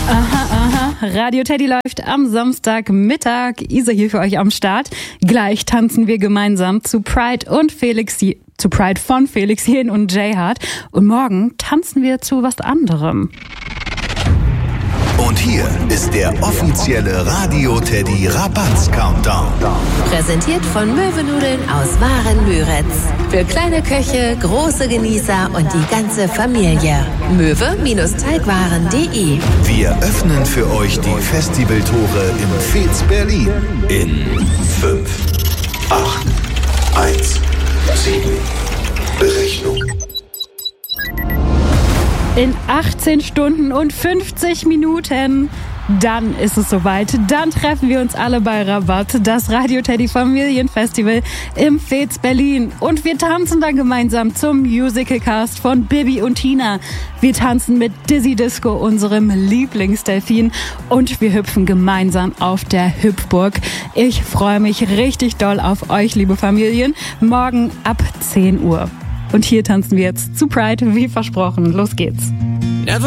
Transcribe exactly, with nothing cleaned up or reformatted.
Aha, aha. Radio Teddy läuft am Samstagmittag. Isa hier für euch am Start. Gleich tanzen wir gemeinsam zu Pride und Felix, zu Pride von Felix Jähn und Jay Hart. Und morgen tanzen wir zu was anderem. Und hier ist der offizielle Radio Teddy Rabatz Countdown. Präsentiert von Möwenudeln aus Waren-Müritz. Für kleine Köche, große Genießer und die ganze Familie. möwe-teigwaren punkt de. Wir öffnen für euch die Festivaltore im Fez Berlin in fünf, acht, eins, sieben. Berechnung. In achtzehn Stunden und fünfzig Minuten, dann ist es soweit. Dann treffen wir uns alle bei Rabatt, das Radio Teddy Familienfestival im Fez Berlin. Und wir tanzen dann gemeinsam zum Musicalcast von Bibi und Tina. Wir tanzen mit Dizzy Disco, unserem Lieblingsdelfin. Und wir hüpfen gemeinsam auf der Hüpfburg. Ich freue mich richtig doll auf euch, liebe Familien. Morgen ab zehn Uhr. Und hier tanzen wir jetzt zu Pride, wie versprochen. Los geht's.